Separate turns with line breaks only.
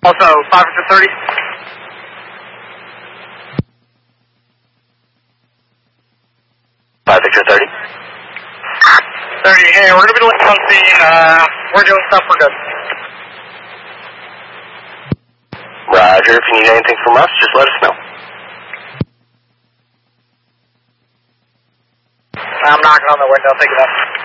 Also, 5 Victor 30.
5 Victor 30.
30, hey, we're going to be looking on scene. We're doing stuff, we're good.
Roger, if you need anything from us, just let us know.
I'm knocking on the window, pick it up.